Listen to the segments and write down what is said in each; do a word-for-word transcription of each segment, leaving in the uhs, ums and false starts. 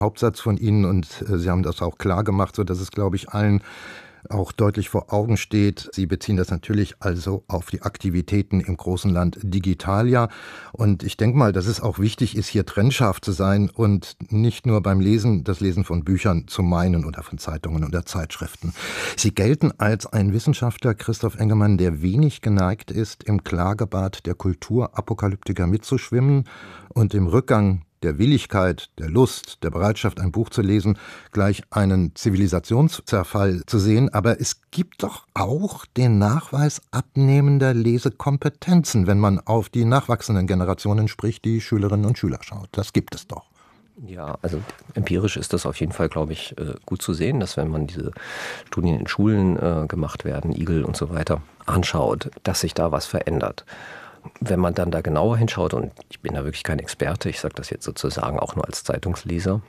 Hauptsatz von Ihnen und äh, Sie haben das auch klar gemacht, sodass es, glaube ich, allen auch deutlich vor Augen steht. Sie beziehen das natürlich also auf die Aktivitäten im großen Land Digitalia. Und ich denke mal, dass es auch wichtig ist, hier trennscharf zu sein und nicht nur beim Lesen, das Lesen von Büchern zu meinen oder von Zeitungen oder Zeitschriften. Sie gelten als ein Wissenschaftler, Christoph Engemann, der wenig geneigt ist, im Klagebad der Kulturapokalyptiker mitzuschwimmen und im Rückgang der Willigkeit, der Lust, der Bereitschaft, ein Buch zu lesen, gleich einen Zivilisationszerfall zu sehen. Aber es gibt doch auch den Nachweis abnehmender Lesekompetenzen, wenn man auf die nachwachsenden Generationen, sprich die Schülerinnen und Schüler schaut. Das gibt es doch. Ja, also empirisch ist das auf jeden Fall, glaube ich, gut zu sehen, dass wenn man diese Studien in Schulen äh, gemacht werden, Igel und so weiter, anschaut, dass sich da was verändert. Wenn man dann da genauer hinschaut, und ich bin da wirklich kein Experte, ich sage das jetzt sozusagen auch nur als Zeitungsleser,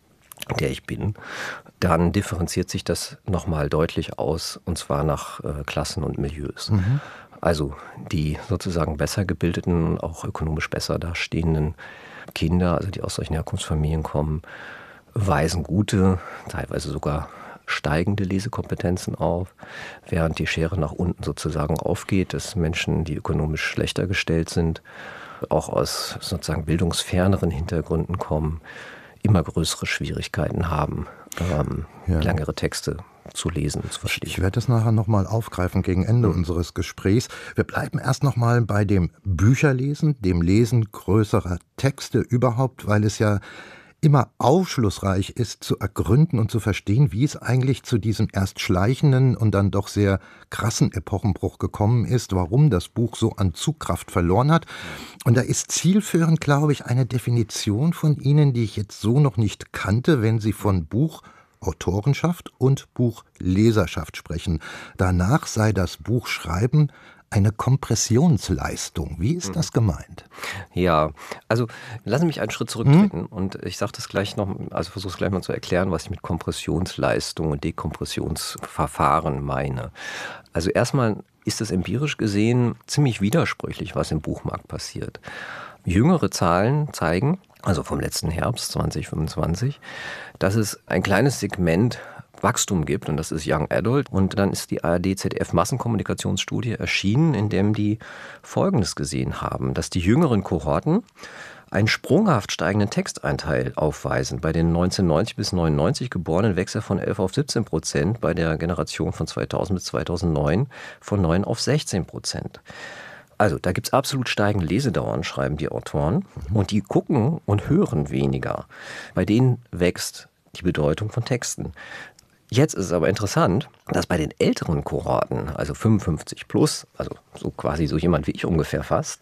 der ich bin, dann differenziert sich das nochmal deutlich aus, und zwar nach äh, Klassen und Milieus. Mhm. Also die sozusagen besser gebildeten, auch ökonomisch besser dastehenden Kinder, also die aus solchen Herkunftsfamilien kommen, weisen gute, teilweise sogar steigende Lesekompetenzen auf, während die Schere nach unten sozusagen aufgeht, dass Menschen, die ökonomisch schlechter gestellt sind, auch aus sozusagen bildungsferneren Hintergründen kommen, immer größere Schwierigkeiten haben, ähm, ja. längere Texte zu lesen und zu verstehen. Ich werde das nachher nochmal aufgreifen gegen Ende mhm. unseres Gesprächs. Wir bleiben erst nochmal bei dem Bücherlesen, dem Lesen größerer Texte überhaupt, weil es ja immer aufschlussreich ist, zu ergründen und zu verstehen, wie es eigentlich zu diesem erst schleichenden und dann doch sehr krassen Epochenbruch gekommen ist, warum das Buch so an Zugkraft verloren hat. Und da ist zielführend, glaube ich, eine Definition von Ihnen, die ich jetzt so noch nicht kannte, wenn Sie von Buchautorenschaft und Buchleserschaft sprechen. Danach sei das Buchschreiben eine Kompressionsleistung. Wie ist das gemeint? Ja, also lassen Sie mich einen Schritt zurücktreten hm? und ich sage das gleich noch, also versuche es gleich mal zu erklären, was ich mit Kompressionsleistung und Dekompressionsverfahren meine. Also erstmal ist es empirisch gesehen ziemlich widersprüchlich, was im Buchmarkt passiert. Jüngere Zahlen zeigen, also vom letzten Herbst zwanzig fünfundzwanzig, dass es ein kleines Segment Wachstum gibt, und das ist Young Adult. Und dann ist die A R D-Z D F-Massenkommunikationsstudie erschienen, in dem die Folgendes gesehen haben, dass die jüngeren Kohorten einen sprunghaft steigenden Texteinteil aufweisen. Bei den neunzehnhundertneunzig bis neunundneunzig Geborenen wächst er von elf auf siebzehn Prozent, bei der Generation von zweitausend bis zweitausendneun von neun auf sechzehn Prozent. Also da gibt es absolut steigende Lesedauern, schreiben die Autoren, und die gucken und hören weniger. Bei denen wächst die Bedeutung von Texten. Jetzt ist es aber interessant, dass bei den älteren Kohorten, also fünfundfünfzig plus, also so quasi so jemand wie ich ungefähr fast,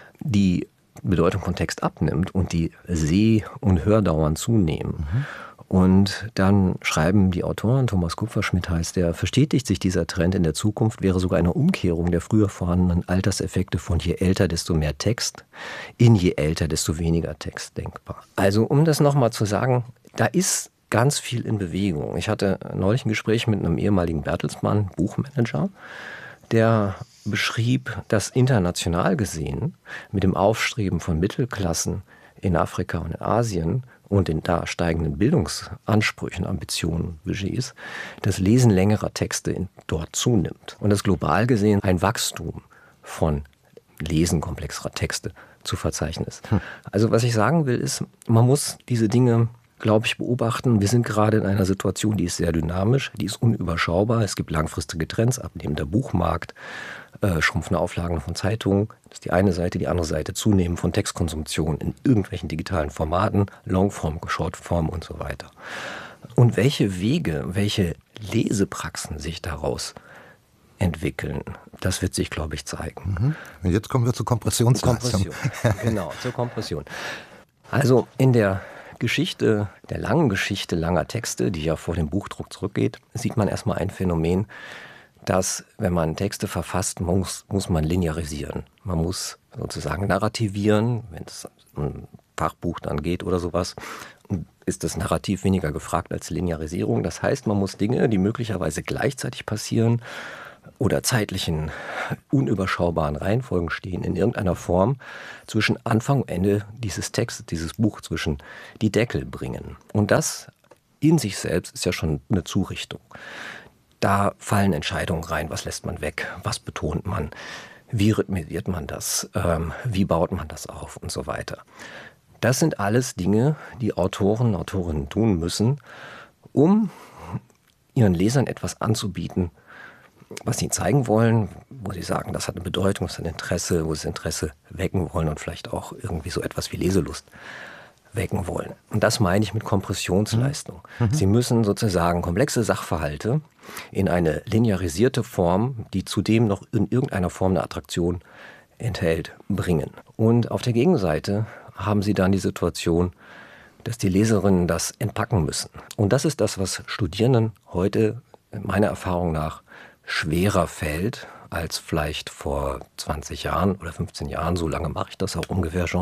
die Bedeutung von Text abnimmt und die Seh- und Hördauern zunehmen. Mhm. Und dann schreiben die Autoren, Thomas Kupferschmidt heißt der, verstetigt sich dieser Trend in der Zukunft, wäre sogar eine Umkehrung der früher vorhandenen Alterseffekte von je älter, desto mehr Text, in je älter, desto weniger Text denkbar. Also um das nochmal zu sagen, da ist ganz viel in Bewegung. Ich hatte neulich ein Gespräch mit einem ehemaligen Bertelsmann, Buchmanager, der beschrieb, dass international gesehen mit dem Aufstreben von Mittelklassen in Afrika und in Asien und den da steigenden Bildungsansprüchen, Ambitionen, Budgets, das Lesen längerer Texte in, dort zunimmt. Und dass global gesehen ein Wachstum von Lesen komplexerer Texte zu verzeichnen ist. Hm. Also was ich sagen will, ist, man muss diese Dinge, glaube ich, beobachten. Wir sind gerade in einer Situation, die ist sehr dynamisch, die ist unüberschaubar. Es gibt langfristige Trends, abnehmender Buchmarkt, äh, schrumpfende Auflagen von Zeitungen. Das ist die eine Seite, die andere Seite Zunehmen von Textkonsumption in irgendwelchen digitalen Formaten, Longform, Shortform und so weiter. Und welche Wege, welche Lesepraxen sich daraus entwickeln, das wird sich, glaube ich, zeigen. Mhm. Und jetzt kommen wir zur Kompressionsleistung. Kompression. Genau, zur Kompression. Also in der Geschichte, der langen Geschichte langer Texte, die ja vor dem Buchdruck zurückgeht, sieht man erstmal ein Phänomen, dass, wenn man Texte verfasst, muss, muss man linearisieren. Man muss sozusagen narrativieren, wenn es ein Fachbuch dann geht oder sowas, ist das Narrativ weniger gefragt als Linearisierung. Das heißt, man muss Dinge, die möglicherweise gleichzeitig passieren, oder zeitlichen unüberschaubaren Reihenfolgen stehen, in irgendeiner Form zwischen Anfang und Ende dieses Textes, dieses Buch, zwischen die Deckel bringen. Und das in sich selbst ist ja schon eine Zurichtung. Da fallen Entscheidungen rein, was lässt man weg, was betont man, wie rhythmisiert man das, ähm, wie baut man das auf und so weiter. Das sind alles Dinge, die Autoren, Autorinnen tun müssen, um ihren Lesern etwas anzubieten, was sie zeigen wollen, wo sie sagen, das hat eine Bedeutung, das hat ein Interesse, wo sie das Interesse wecken wollen und vielleicht auch irgendwie so etwas wie Leselust wecken wollen. Und das meine ich mit Kompressionsleistung. Mhm. Sie müssen sozusagen komplexe Sachverhalte in eine linearisierte Form, die zudem noch in irgendeiner Form eine Attraktion enthält, bringen. Und auf der Gegenseite haben Sie dann die Situation, dass die Leserinnen das entpacken müssen. Und das ist das, was Studierenden heute meiner Erfahrung nach schwerer fällt als vielleicht vor zwanzig Jahren oder fünfzehn Jahren, so lange mache ich das auch ungefähr schon,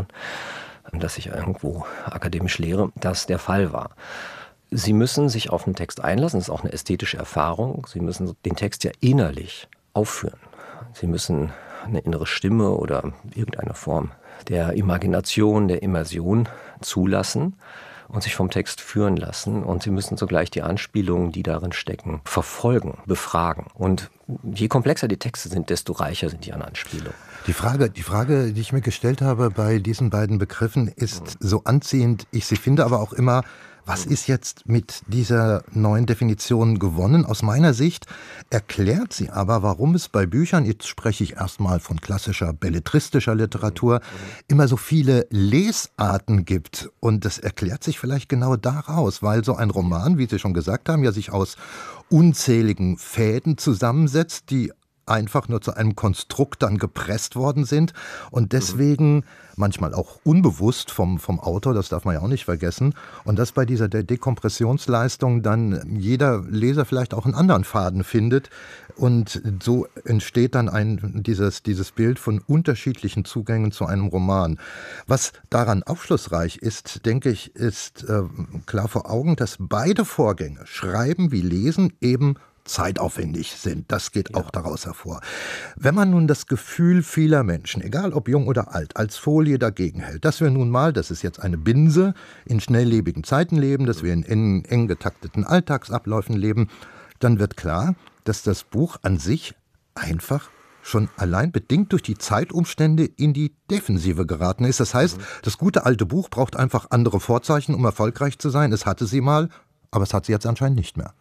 dass ich irgendwo akademisch lehre, das der Fall war. Sie müssen sich auf einen Text einlassen, das ist auch eine ästhetische Erfahrung. Sie müssen den Text ja innerlich aufführen. Sie müssen eine innere Stimme oder irgendeine Form der Imagination, der Immersion zulassen und sich vom Text führen lassen. Und Sie müssen sogleich die Anspielungen, die darin stecken, verfolgen, befragen. Und je komplexer die Texte sind, desto reicher sind die an Anspielungen. Die Frage, die Frage, die ich mir gestellt habe bei diesen beiden Begriffen, ist so anziehend, ich sie finde, aber auch immer, was ist jetzt mit dieser neuen Definition gewonnen? Aus meiner Sicht erklärt sie aber, warum es bei Büchern, jetzt spreche ich erstmal von klassischer belletristischer Literatur, immer so viele Lesarten gibt. Und das erklärt sich vielleicht genau daraus, weil so ein Roman, wie Sie schon gesagt haben, ja sich aus unzähligen Fäden zusammensetzt, die einfach nur zu einem Konstrukt dann gepresst worden sind und deswegen manchmal auch unbewusst vom, vom Autor, das darf man ja auch nicht vergessen, und dass bei dieser De- Dekompressionsleistung dann jeder Leser vielleicht auch einen anderen Faden findet und so entsteht dann ein, dieses, dieses Bild von unterschiedlichen Zugängen zu einem Roman. Was daran aufschlussreich ist, denke ich, ist äh, klar vor Augen, dass beide Vorgänge, Schreiben wie Lesen, eben zeitaufwendig sind. Das geht auch ja. daraus hervor. Wenn man nun das Gefühl vieler Menschen, egal ob jung oder alt, als Folie dagegen hält, dass wir nun mal, das ist jetzt eine Binse, in schnelllebigen Zeiten leben, dass wir in eng, eng getakteten Alltagsabläufen leben, dann wird klar, dass das Buch an sich einfach schon allein bedingt durch die Zeitumstände in die Defensive geraten ist. Das heißt, das gute alte Buch braucht einfach andere Vorzeichen, um erfolgreich zu sein. Es hatte sie mal, aber es hat sie jetzt anscheinend nicht mehr.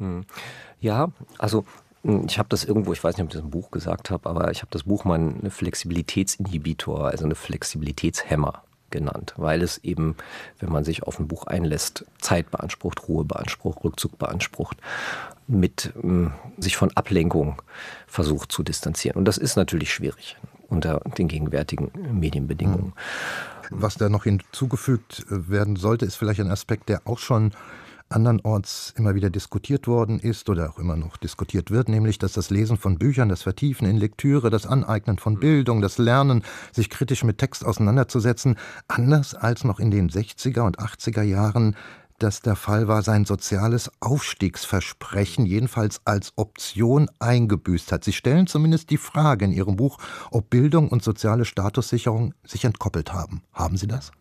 Ja, also ich habe das irgendwo, ich weiß nicht, ob ich das im Buch gesagt habe, aber ich habe das Buch mal einen Flexibilitätsinhibitor, also eine Flexibilitätshemmer genannt, weil es eben, wenn man sich auf ein Buch einlässt, Zeit beansprucht, Ruhe beansprucht, Rückzug beansprucht, mit ähm, sich von Ablenkung versucht zu distanzieren. Und das ist natürlich schwierig unter den gegenwärtigen Medienbedingungen. Was da noch hinzugefügt werden sollte, ist vielleicht ein Aspekt, der auch schon andernorts immer wieder diskutiert worden ist oder auch immer noch diskutiert wird, nämlich, dass das Lesen von Büchern, das Vertiefen in Lektüre, das Aneignen von Bildung, das Lernen, sich kritisch mit Text auseinanderzusetzen, anders als noch in den sechziger und achtziger Jahren das der Fall war, sein soziales Aufstiegsversprechen jedenfalls als Option eingebüßt hat. Sie stellen zumindest die Frage in Ihrem Buch, ob Bildung und soziale Statussicherung sich entkoppelt haben. Haben Sie das?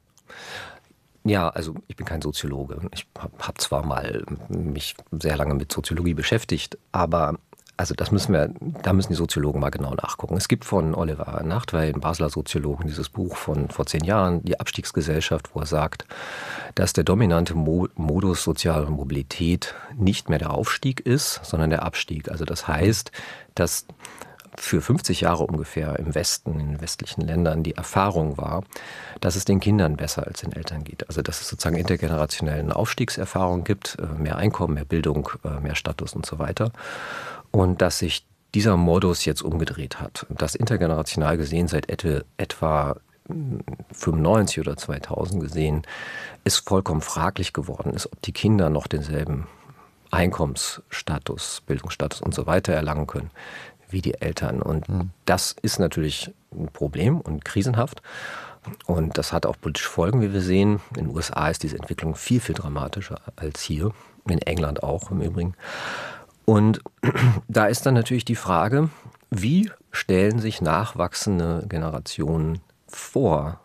Ja, also ich bin kein Soziologe. Ich habe hab zwar mal mich sehr lange mit Soziologie beschäftigt, aber also das müssen wir, da müssen die Soziologen mal genau nachgucken. Es gibt von Oliver Nachtwey, einem Basler Soziologen, dieses Buch von vor zehn Jahren, Die Abstiegsgesellschaft, wo er sagt, dass der dominante Mo- Modus sozialer Mobilität nicht mehr der Aufstieg ist, sondern der Abstieg. Also das heißt, dass für fünfzig Jahre ungefähr im Westen, in den westlichen Ländern, die Erfahrung war, dass es den Kindern besser als den Eltern geht. Also dass es sozusagen intergenerationell eine Aufstiegserfahrung gibt, mehr Einkommen, mehr Bildung, mehr Status und so weiter. Und dass sich dieser Modus jetzt umgedreht hat. Das intergenerational gesehen seit etwa, etwa fünfundneunzig oder zweitausend gesehen, ist vollkommen fraglich geworden ist, ob die Kinder noch denselben Einkommensstatus, Bildungsstatus und so weiter erlangen können wie die Eltern. Und mhm. das ist natürlich ein Problem und krisenhaft. Und das hat auch politische Folgen, wie wir sehen. In den U S A ist diese Entwicklung viel, viel dramatischer als hier. In England auch im Übrigen. Und da ist dann natürlich die Frage, wie stellen sich nachwachsende Generationen vor,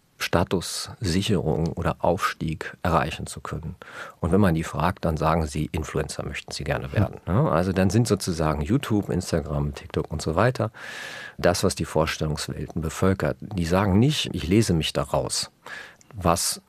Statussicherung oder Aufstieg erreichen zu können. Und wenn man die fragt, dann sagen sie, Influencer möchten sie gerne werden. Also dann sind sozusagen YouTube, Instagram, TikTok und so weiter das, was die Vorstellungswelten bevölkert. Die sagen nicht, ich lese mich daraus, was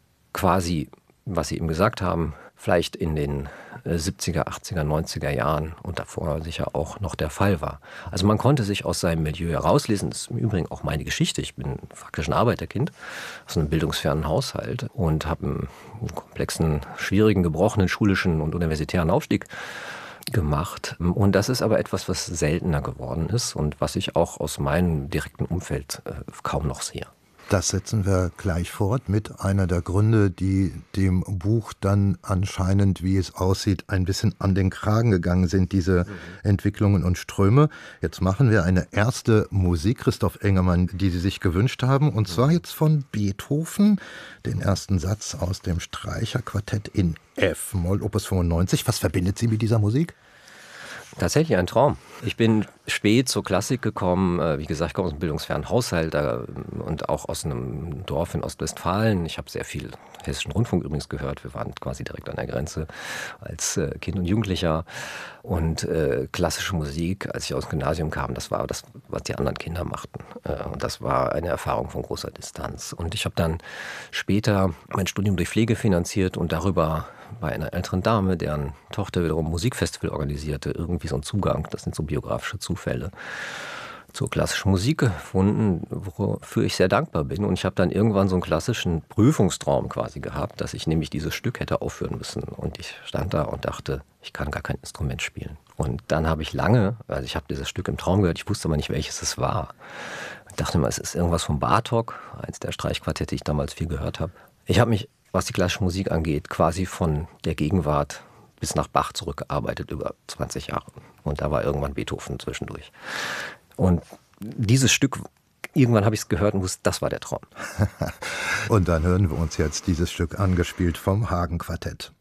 quasi, was sie eben gesagt haben, vielleicht in den siebziger, achtziger, neunziger Jahren und davor sicher auch noch der Fall war. Also man konnte sich aus seinem Milieu herauslesen. Das ist im Übrigen auch meine Geschichte. Ich bin faktisch ein Arbeiterkind aus einem bildungsfernen Haushalt und habe einen komplexen, schwierigen, gebrochenen schulischen und universitären Aufstieg gemacht. Und das ist aber etwas, was seltener geworden ist und was ich auch aus meinem direkten Umfeld äh, kaum noch sehe. Das setzen wir gleich fort mit einer der Gründe, die dem Buch dann anscheinend, wie es aussieht, ein bisschen an den Kragen gegangen sind, diese mhm. Entwicklungen und Ströme. Jetzt machen wir eine erste Musik, Christoph Engemann, die Sie sich gewünscht haben, und zwar jetzt von Beethoven, den ersten Satz aus dem Streicherquartett in F-Moll, Opus fünfundneunzig. Was verbindet Sie mit dieser Musik? Tatsächlich ein Traum. Ich bin spät zur Klassik gekommen. Wie gesagt, ich komme aus einem bildungsfernen Haushalt und auch aus einem Dorf in Ostwestfalen. Ich habe sehr viel Hessischen Rundfunk übrigens gehört. Wir waren quasi direkt an der Grenze als Kind und Jugendlicher. Und äh, klassische Musik, als ich aus dem Gymnasium kam, das war das, was die anderen Kinder machten. Äh, und das war eine Erfahrung von großer Distanz. Und ich habe dann später mein Studium durch Pflege finanziert und darüber bei einer älteren Dame, deren Tochter wiederum ein Musikfestival organisierte, irgendwie so einen Zugang, das sind so biografische Zufälle, zur klassischen Musik gefunden, wofür ich sehr dankbar bin. Und ich habe dann irgendwann so einen klassischen Prüfungstraum quasi gehabt, dass ich nämlich dieses Stück hätte aufführen müssen. Und ich stand da und dachte, ich kann gar kein Instrument spielen. Und dann habe ich lange, also ich habe dieses Stück im Traum gehört, ich wusste aber nicht, welches es war. Ich dachte immer, es ist irgendwas von Bartók, eins der Streichquartette, die ich damals viel gehört habe. Ich habe mich, was die klassische Musik angeht, quasi von der Gegenwart bis nach Bach zurückgearbeitet, über zwanzig Jahre. Und da war irgendwann Beethoven zwischendurch. Und dieses Stück, irgendwann habe ich es gehört und wusste, das war der Traum. Und dann hören wir uns jetzt dieses Stück angespielt vom Hagen-Quartett.